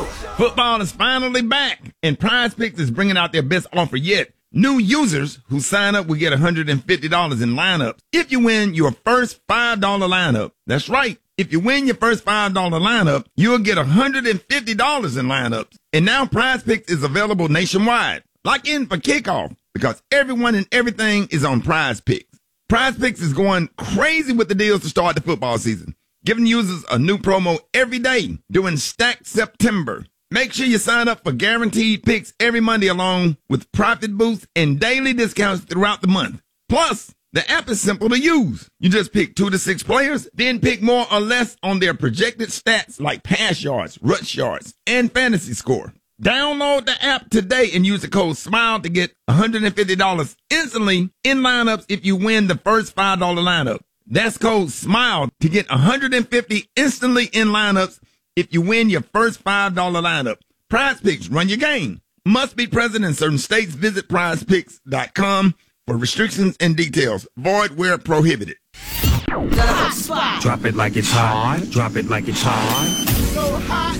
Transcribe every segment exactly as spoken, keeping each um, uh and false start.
Football is finally back, and Prize Picks is bringing out their best offer yet. New users who sign up will get one hundred fifty dollars in lineups if you win your first five dollar lineup. That's right. If you win your first five dollar lineup, you'll get one hundred fifty dollars in lineups. And now Prize Picks is available nationwide. Lock in for kickoff because everyone and everything is on Prize Picks. Prize Picks is going crazy with the deals to start the football season, giving users a new promo every day during Stack September. Make sure you sign up for guaranteed picks every Monday along with profit boosts and daily discounts throughout the month. Plus, the app is simple to use. You just pick two to six players, then pick more or less on their projected stats like pass yards, rush yards, and fantasy score. Download the app today and use the code SMILE to get one hundred fifty dollars instantly in lineups if you win the first five dollar lineup. That's code SMILE to get one hundred fifty dollars instantly in lineups if you win your first five dollar lineup. Prize Picks, run your game. Must be present in certain states. Visit prize picks dot com for restrictions and details. Void where prohibited. Drop it like it's hot. Drop it like it's hot. So hot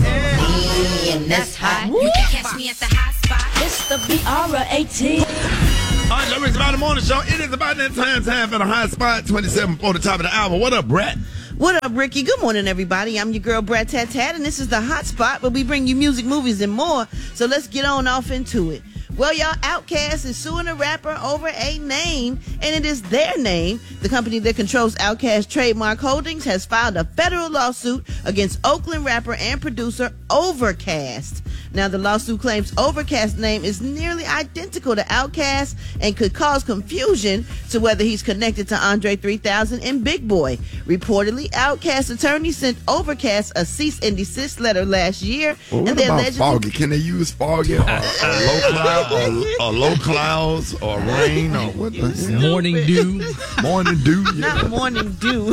and that's hot. You can catch me at the hot spot. It's the B R A T. All right, so it's about the morning show. It is about that time, time for the hot spot, twenty-seven for the top of the hour. What up, Brett? What up, Ricky? Good morning, everybody. I'm your girl, Brad Tat Tat, and this is the Hot Spot, where we bring you music, movies, and more. So let's get on off into it. Well, y'all, Outkast is suing a rapper over a name, and it is their name. The company that controls Outkast Trademark Holdings has filed a federal lawsuit against Oakland rapper and producer Overcast. Now, the lawsuit claims Overcast's name is nearly identical to Outkast and could cause confusion to whether he's connected to Andre three thousand and Big Boy. Reportedly, Outkast attorney sent Overcast a cease and desist letter last year. Well, what and they about allegedly- foggy? Can they use foggy or, or low cloud or, or low clouds or rain or what? The Morning dew. Morning dew. Yeah. Not morning dew.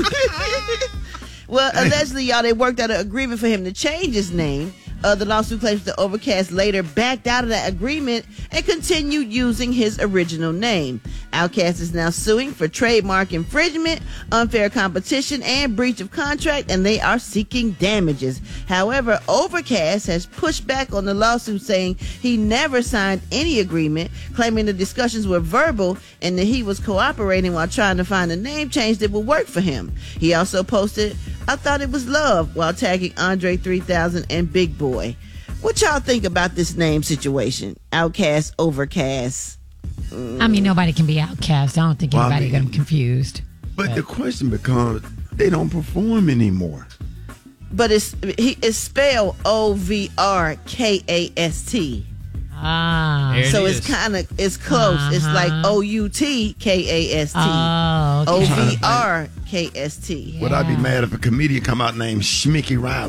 Well, allegedly, y'all, they worked out an agreement for him to change his name. Uh, the lawsuit claims that Overcast later backed out of that agreement and continued using his original name. Outkast is now suing for trademark infringement, unfair competition, and breach of contract, and they are seeking damages. However, Overcast has pushed back on the lawsuit, saying he never signed any agreement, claiming the discussions were verbal and that he was cooperating while trying to find a name change that would work for him. He also posted, "I thought it was love," while tagging Andre three thousand and Big Boy. What y'all think about this name situation? Outkast, Overcast. Mm. I mean, nobody can be Outkast. I don't think Well, I anybody mean, got them confused. But, but the question becomes, they don't perform anymore. But it's he it's spelled O V R K A S T. Ah. There it So is. it's kind of, it's close. It's Uh-huh. like O U T K A S T. Oh, O okay. V R K S T. Would I be mad if a comedian come out named Schmicky Riley?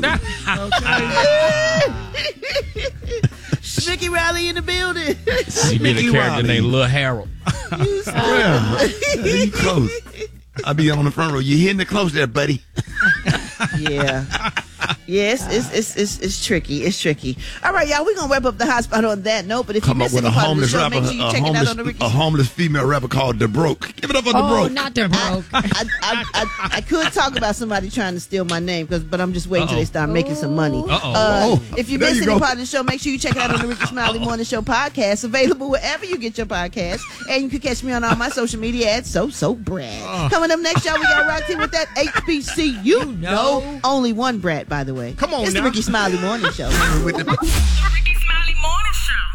Schmicky Riley in the building. She be the Mickey character Riley. named Lil Harold. Yeah, you close. I'll be on the front row. You hitting it close there, buddy. Yeah. Yes, it's, it's it's it's tricky. It's tricky. All right, y'all, we're going to wrap up the hot spot on that note. But if you Come up missed with any a part of the homeless show, rapper, make sure you a check it out homeless, on the Ricky a homeless female rapper called The Broke. Give it up for The Oh, Broke. not the broke. I, I, I, I could talk about somebody trying to steal my name, cause, but I'm just waiting till they start making some money. Uh-oh. Uh, Oh, if you there missed you any go. part of the show, make sure you check it out on the Ricky Smiley Morning Show podcast, available wherever you get your podcast. And you can catch me on all my social media at So So Brad. Coming up next, y'all, we got Roxy with that H B C U. know. Only one Brad, by the way. Come on It's now. the Ricky Smiley Morning Show. With the- The Ricky Smiley Morning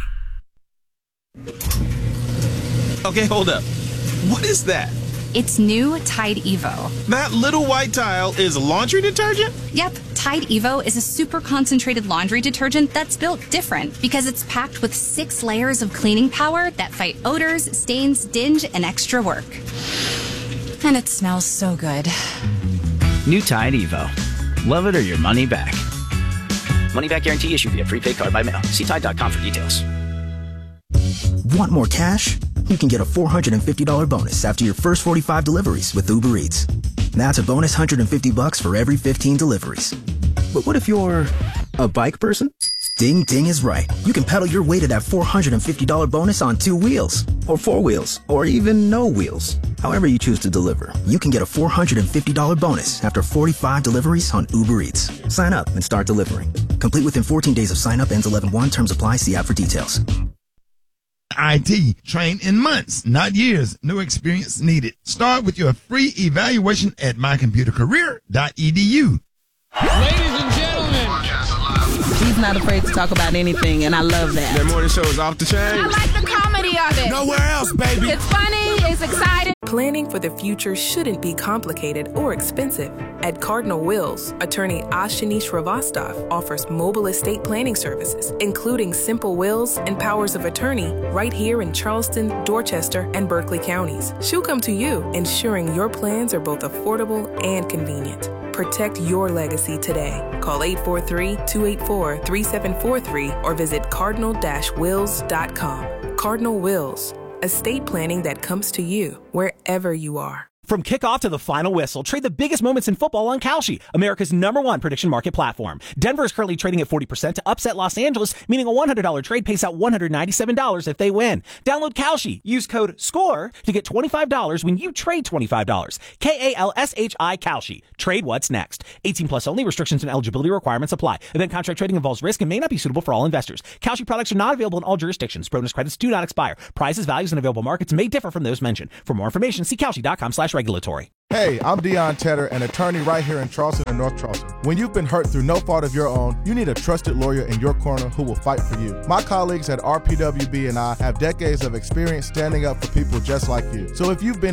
Show. Okay, hold up. What is that? It's new Tide Evo. That little white tile is laundry detergent? Yep, Tide Evo is a super concentrated laundry detergent that's built different because it's packed with six layers of cleaning power that fight odors, stains, dinge, and extra work. And it smells so good. New Tide Evo. Love it or your money back. Money back guarantee issued via prepaid card by mail. See Tide dot com for details. Want more cash? You can get a four hundred fifty dollars bonus after your first forty-five deliveries with Uber Eats. That's a bonus one hundred fifty bucks for every fifteen deliveries. But what if you're a bike person? Ding Ding is right. You can pedal your way to that four hundred fifty dollars bonus on two wheels, or four wheels, or even no wheels. However you choose to deliver, you can get a four hundred fifty dollars bonus after forty-five deliveries on Uber Eats. Sign up and start delivering. Complete within fourteen days of sign up. Ends eleven one. Terms apply. See app for details. I T, train in months, not years. No experience needed. Start with your free evaluation at my computer career dot e d u. Ladies and gentlemen. He's not afraid to talk about anything, and I love that. That morning show is off the chain. I like the comedy of it. Nowhere else, baby. It's funny, it's exciting. Planning for the future shouldn't be complicated or expensive. At Cardinal Wills, attorney Ashini Shrivastava offers mobile estate planning services, including simple wills and powers of attorney right here in Charleston, Dorchester, and Berkeley counties. She'll come to you, ensuring your plans are both affordable and convenient. Protect your legacy today. Call eight four three, two eight four, three seven four three or visit cardinal dash wills dot com. Cardinal Wills, estate planning that comes to you wherever you are. From kickoff to the final whistle, trade the biggest moments in football on Kalshi, America's number one prediction market platform. Denver is currently trading at forty percent to upset Los Angeles, meaning a one hundred dollars trade pays out one hundred ninety-seven dollars if they win. Download Kalshi. Use code SCORE to get twenty-five dollars when you trade twenty-five dollars. K A L S H I Kalshi. Trade what's next. eighteen plus only. Restrictions and eligibility requirements apply. Event contract trading involves risk and may not be suitable for all investors. Kalshi products are not available in all jurisdictions. Bonus credits do not expire. Prices, values, and available markets may differ from those mentioned. For more information, see Kalshi dot com slash regulatory. Hey, I'm Deion Tedder, an attorney right here in Charleston and North Charleston. When you've been hurt through no fault of your own, you need a trusted lawyer in your corner who will fight for you. My colleagues at R P W B and I have decades of experience standing up for people just like you. So if you've been